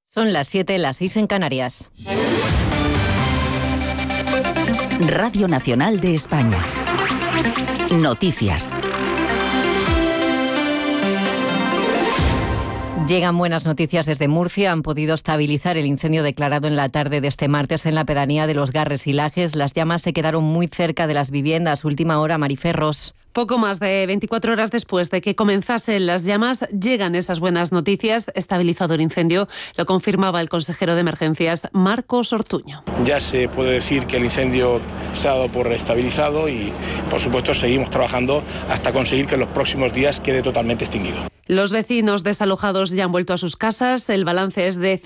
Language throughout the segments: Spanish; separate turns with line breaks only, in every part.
Son las 7, las 6 en Canarias.
Radio Nacional de España. Noticias.
Llegan buenas noticias desde Murcia. Han podido estabilizar el incendio declarado en la tarde de este martes en la pedanía de Los Garres y Lajes. Las llamas se quedaron muy cerca de las viviendas. Última hora, Mariferros.
Poco más de 24 horas después de que comenzasen las llamas, llegan esas buenas noticias. Estabilizado el incendio, lo confirmaba el consejero de Emergencias, Marcos Ortuño.
Ya se puede decir que el incendio se ha dado por estabilizado y, por supuesto, seguimos trabajando hasta conseguir que en los próximos días quede totalmente extinguido.
Los vecinos desalojados ya han vuelto a sus casas. El balance es de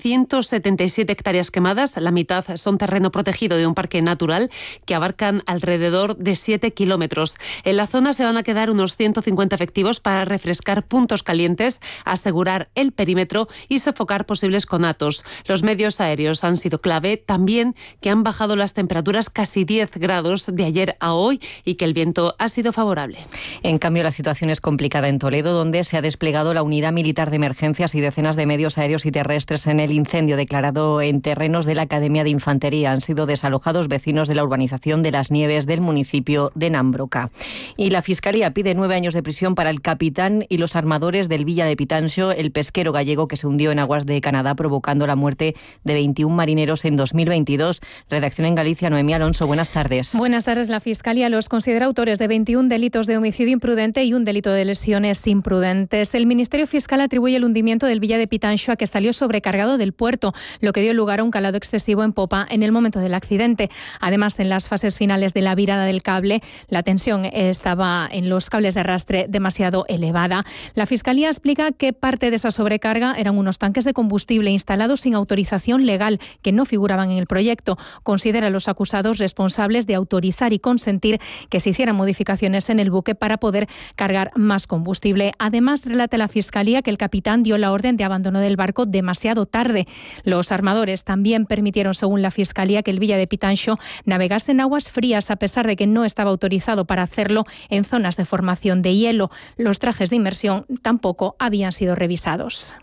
177 hectáreas quemadas. La mitad son terreno protegido de un parque natural que abarcan alrededor de 7 kilómetros. En la zona se van a quedar unos 150 efectivos para refrescar puntos calientes, asegurar el perímetro y sofocar posibles conatos. Los medios aéreos han sido clave, también que han bajado las temperaturas casi 10 grados de ayer a hoy y que el viento ha sido favorable.
En cambio, la situación es complicada en Toledo, donde se ha desplegado la Unidad Militar de Emergencias y decenas de medios aéreos y terrestres en el incendio declarado en terrenos de la Academia de Infantería. Han sido desalojados vecinos de la urbanización de Las Nieves del municipio de Nambroca. Y la Fiscalía pide 9 años de prisión para el capitán y los armadores del Villa de Pitanxo, el pesquero gallego que se hundió en aguas de Canadá provocando la muerte de 21 marineros en 2022. Redacción en Galicia, Noemí Alonso, buenas tardes.
Buenas tardes. La Fiscalía los considera autores de 21 delitos de homicidio imprudente y un delito de lesiones imprudentes. El Ministerio Fiscal atribuye el hundimiento del Villa de Pitanxo a que salió sobrecargado del puerto, lo que dio lugar a un calado excesivo en popa en el momento del accidente. Además, en las fases finales de la virada del cable, la tensión estaba en los cables de arrastre demasiado elevada. La Fiscalía explica que parte de esa sobrecarga eran unos tanques de combustible instalados sin autorización legal que no figuraban en el proyecto. Considera a los acusados responsables de autorizar y consentir que se hicieran modificaciones en el buque para poder cargar más combustible. Además, relata la Fiscalía que el capitán dio la orden de abandono del barco demasiado tarde. Los armadores también permitieron, según la Fiscalía, que el Villa de Pitanxo navegase en aguas frías a pesar de que no estaba autorizado para hacerlo en zonas de formación de hielo. Los trajes de inmersión tampoco habían sido revisados.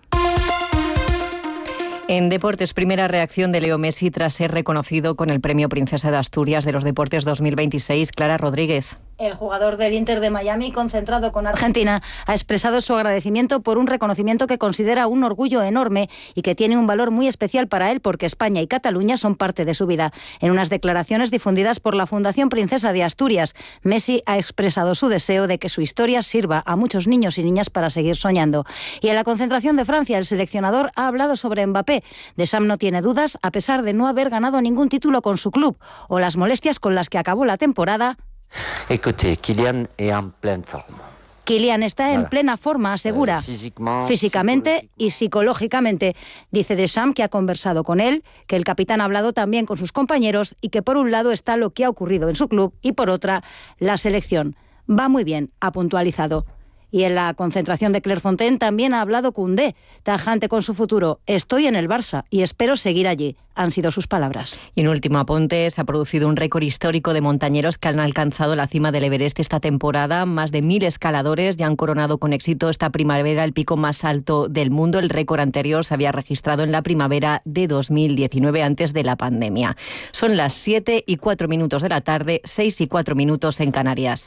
En deportes, primera reacción de Leo Messi tras ser reconocido con el Premio Princesa de Asturias de los Deportes 2026. Clara Rodríguez.
El jugador del Inter de Miami, concentrado con Argentina, ha expresado su agradecimiento por un reconocimiento que considera un orgullo enorme y que tiene un valor muy especial para él porque España y Cataluña son parte de su vida. En unas declaraciones difundidas por la Fundación Princesa de Asturias, Messi ha expresado su deseo de que su historia sirva a muchos niños y niñas para seguir soñando. Y en la concentración de Francia, el seleccionador ha hablado sobre Mbappé. Deschamps no tiene dudas, a pesar de no haber ganado ningún título con su club o las molestias con las que acabó la temporada.
Écoutez, Kylian est en pleine forme.
Kylian está en plena forma, asegura, físicamente y psicológicamente. Dice Deschamps que ha conversado con él, que el capitán ha hablado también con sus compañeros y que por un lado está lo que ha ocurrido en su club y por otra la selección. Va muy bien, ha puntualizado. Y en la concentración de Clairefontaine también ha hablado Koundé, tajante con su futuro. Estoy en el Barça y espero seguir allí. Han sido sus palabras.
Y en último apunte, se ha producido un récord histórico de montañeros que han alcanzado la cima del Everest esta temporada. Más de 1.000 escaladores ya han coronado con éxito esta primavera el pico más alto del mundo. El récord anterior se había registrado en la primavera de 2019, antes de la pandemia. Son las 7:04 de la tarde, 6:04 en Canarias.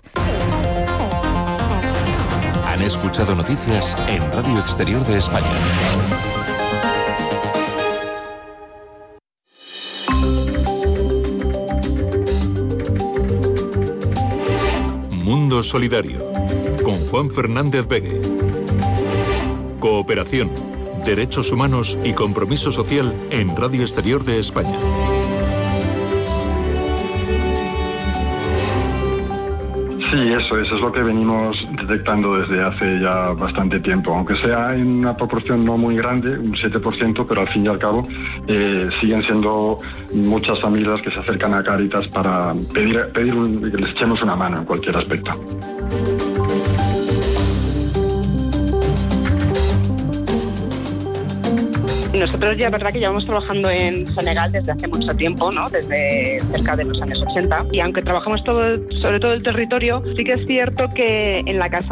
Han escuchado noticias en Radio Exterior de España. Mundo Solidario, con Juan Fernández Begue. Cooperación, derechos humanos y compromiso social en Radio Exterior de España.
Sí, eso es lo que venimos detectando desde hace ya bastante tiempo, aunque sea en una proporción no muy grande, un 7%, pero al fin y al cabo siguen siendo muchas familias que se acercan a Cáritas para pedir que les echemos una mano en cualquier aspecto.
Nosotros ya es verdad que llevamos trabajando en Senegal desde hace mucho tiempo, ¿no? Desde cerca de los años 80. Y aunque trabajamos sobre todo el territorio, sí que es cierto que en la casa